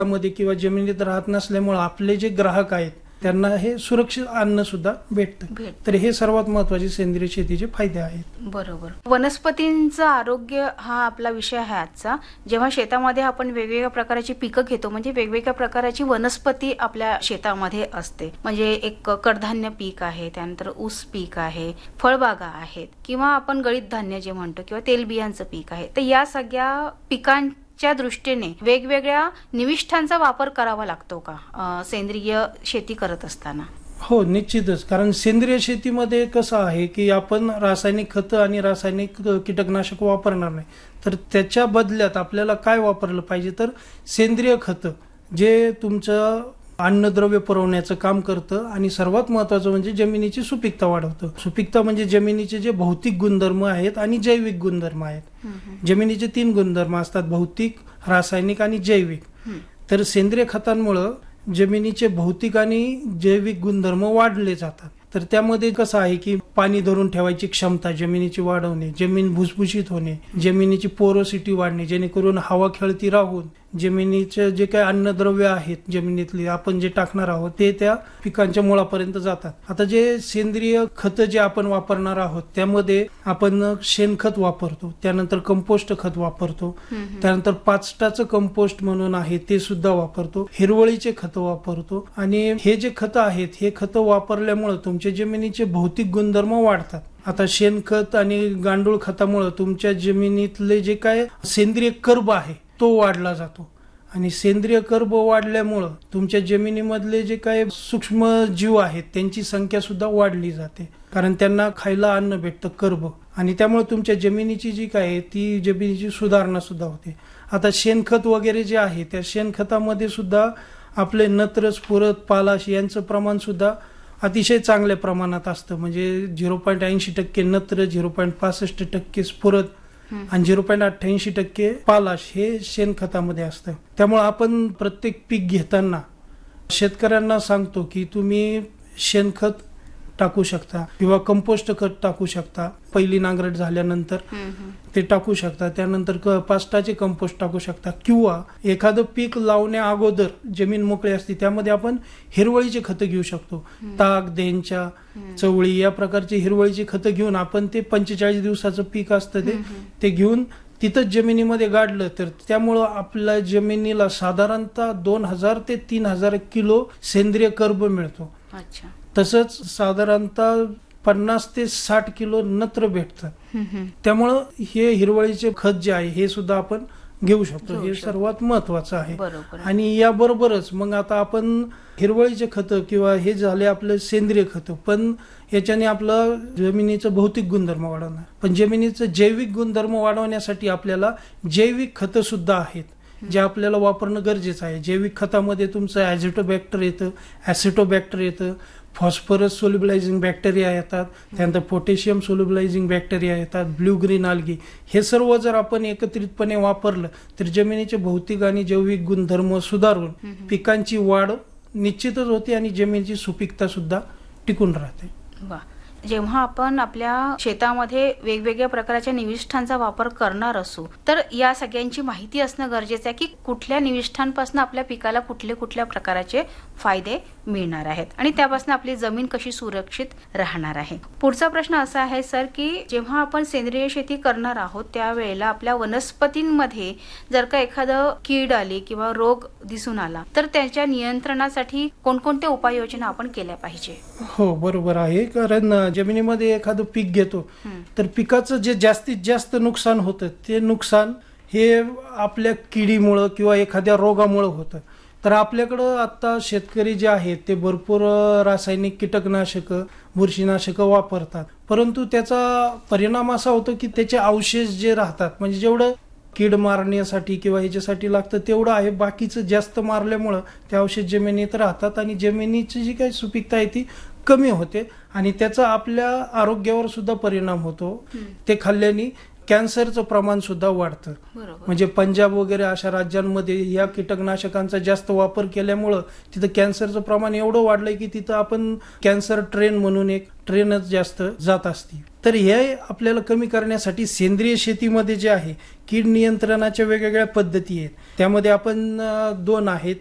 मध्ये किंवा जमिनीत राहत नसल्यामुळे आपले जे ग्राहक आहेत त्यांना हे सुरक्षित अन्न सुद्धा भेटतं. तर हे सर्वात महत्त्वाचे सेंद्रिय शेतीचे फायदे आहेत. बरोबर. वनस्पतींचं आरोग्य हा आपला विषय आहे आजचा. जेव्हा शेतामध्ये आपण वेगवेगळ्या प्रकारची पिकं घेतो, म्हणजे वेगवेगळ्या प्रकारची वनस्पती आपल्या शेतामध्ये असते. म्हणजे एक कडधान्य पीक आहे, त्यानंतर ऊस पीक आहे, फळबागा आहेत, किंवा आपण गळीत धान्य जे म्हणतो किंवा तेलबियांचं पीक आहे. तर या सगळ्या पिकांच्या दृष्टीने वेगवेगळ्या निविष्ठांचा वापर करावा लागतो का सेंद्रिय शेती करत असताना? हो, निश्चितच. कारण सेंद्रिय शेतीमध्ये कसं आहे की आपण रासायनिक खतं आणि रासायनिक कीटकनाशक वापरणार नाही. तर त्याच्या बदल्यात आपल्याला काय वापरलं पाहिजे, तर सेंद्रिय खतं जे तुमचं अन्नद्रव्य पुरवण्याचं काम करतं आणि सर्वात महत्त्वाचं म्हणजे जमिनीची सुपीकता वाढवतं. सुपीकता म्हणजे जमिनीचे जे भौतिक गुणधर्म आहेत आणि जैविक गुणधर्म आहेत. जमिनीचे 3 गुणधर्म असतात, भौतिक, रासायनिक आणि जैविक. तर सेंद्रिय खतांमुळं जमिनीचे भौतिक आणि जैविक गुणधर्म वाढले जातात. तर त्यामध्ये कसं आहे की पाणी धरून ठेवायची क्षमता जमिनीची वाढवणे, जमीन भुसभुशीत होणे, जमिनीची पोरोसिटी वाढणे, जेणेकरून हवा खेळती राहून जमिनीचे जे काही अन्नद्रव्य आहेत जमिनीतली आपण जे टाकणार आहोत ते त्या पिकांच्या मुळापर्यंत जातात. आता जे सेंद्रिय खतं जे आपण वापरणार आहोत त्यामध्ये आपण शेणखत वापरतो, त्यानंतर कंपोस्ट खत वापरतो, त्यानंतर पाचटाचं कंपोस्ट म्हणून आहे ते सुद्धा वापरतो, हिरवळीचे खतं वापरतो. आणि हे जे खतं आहेत हे खतं वापरल्यामुळे तुमच्या जमिनीचे भौतिक गुणधर्म वाढतात. आता शेणखत आणि गांडूळ खतामुळे तुमच्या जमिनीतले जे काय सेंद्रिय कर्ब आहे तो वाढला जातो आणि सेंद्रिय कर्ब वाढल्यामुळं तुमच्या जमिनीमधले जे काही सूक्ष्म जीव आहेत त्यांची संख्या सुद्धा वाढली जाते, कारण त्यांना खायला अन्न भेटतं कर्ब, आणि त्यामुळे तुमच्या जमिनीची जी काय आहे ती जमिनीची सुधारणा सुद्धा होते. आता शेणखत वगैरे जे आहे त्या शेणखतामध्ये सुद्धा आपले नत्र, स्फुरद, पालाश यांचं प्रमाण सुद्धा अतिशय चांगल्या प्रमाणात असतं. म्हणजे 0.80% नत्र, 0.65% स्फुरद आणि 0.88% पालाश हे शेणखतामध्ये असतं. त्यामुळे आपण प्रत्येक पीक घेताना शेतकऱ्यांना सांगतो की तुम्ही शेणखत टाकू शकता किंवा कंपोस्ट खत टाकू शकता, पहिली नांगरट झाल्यानंतर ते टाकू शकता, त्यानंतर पाचटाचे कंपोस्ट टाकू शकता, किंवा एखादं पीक लावण्या अगोदर जमीन मोकळी असते त्यामध्ये आपण हिरवळीचे खतं घेऊ शकतो. ताक, देंच्या, चवळी या प्रकारची हिरवळीची खतं घेऊन आपण ते 45 दिवसाचं पीक असतं ते घेऊन तिथंच जमिनीमध्ये गाडलं तर त्यामुळं आपल्या जमिनीला साधारणतः 2000 ते 3000 किलो सेंद्रिय कर्ब मिळतो. तसंच साधारणतः 50 ते 60 किलो नत्र भेटतात. त्यामुळं हे हिरवळीचे खत जे आहे हे सुद्धा आपण घेऊ शकतो. हे सर्वात महत्वाचं आहे. आणि याबरोबरच मग आता आपण हिरवळीचे खतं किंवा हे झाले आपलं सेंद्रिय खतं, पण याच्याने आपलं जमिनीचं भौतिक गुणधर्म वाढवणार, पण जमिनीचं जैविक गुणधर्म वाढवण्यासाठी आपल्याला जैविक खतं सुद्धा आहेत जे आपल्याला वापरणं गरजेचं आहे. जैविक खतामध्ये तुमचं ॲझिटोबॅक्टर येतं, ॲसिटोबॅक्टर येतं, फॉस्फरस सोल्युबलायझिंग बॅक्टेरिया येतात, त्यानंतर पोटॅशियम सोल्युबलायझिंग बॅक्टेरिया येतात, ब्ल्यू ग्रीन आल्गी. हे सर्व जर आपण एकत्रितपणे वापरलं तर जमिनीचे भौतिक आणि जैविक गुणधर्म सुधारून पिकांची वाढ निश्चितच होते आणि जमिनीची सुपीकता सुद्धा टिकून राहते. जेव्हा आपण आपल्या शेतामध्ये वेगवेगळ्या प्रकारच्या निविष्ठांचा वापर करणार असू तर या सगळ्यांची माहिती असणं गरजेचं आहे की कुठल्या निविष्ठांपासून आपल्या पिकाला कुठल्या प्रकारचे फायदे मिळणार आहेत आणि त्यापासून आपली जमीन कशी सुरक्षित राहणार आहे. पुढचा प्रश्न असा आहे सर की जेव्हा आपण सेंद्रिय शेती करणार आहोत त्यावेळेला आपल्या वनस्पतींमध्ये जर का एखादं कीड आली किंवा रोग दिसून आला तर त्याच्या नियंत्रणासाठी कोणकोणत्या उपाययोजना आपण केल्या पाहिजे? हो, बरोबर आहे. कारण जमिनीमध्ये एखादं पीक घेतो तर पिकाचं जे जास्तीत जास्त नुकसान होतं ते नुकसान हे आपल्या किडीमुळं किंवा एखाद्या रोगामुळं होतं. तर आपल्याकडं आता शेतकरी जे आहेत ते भरपूर रासायनिक कीटकनाशकं, बुरशीनाशकं वापरतात, परंतु त्याचा परिणाम असा होतो की त्याचे अवशेष जे राहतात, म्हणजे जेवढं कीड मारण्यासाठी किंवा ह्याच्यासाठी लागतं तेवढं आहे, बाकीचं जास्त मारल्यामुळं ते अवशेष जमिनीत राहतात आणि जमिनीची जी काही सुपीकता आहे ती कमी होते आणि त्याचा आपल्या आरोग्यावर सुद्धा परिणाम होतो. ते खाल्ल्याने कॅन्सरचं प्रमाण सुद्धा वाढतं. म्हणजे पंजाब वगैरे अशा राज्यांमध्ये या कीटकनाशकांचा जास्त वापर केल्यामुळं तिथं कॅन्सरचं प्रमाण एवढं वाढलंय की तिथं आपण कॅन्सर ट्रेन म्हणून एक ट्रेनच जास्त जात असते. तर हे आपल्याला कमी करण्यासाठी सेंद्रिय शेतीमध्ये जे आहे कीड नियंत्रणाच्या वेगवेगळ्या पद्धती आहेत. त्यामध्ये आपण 2 आहेत.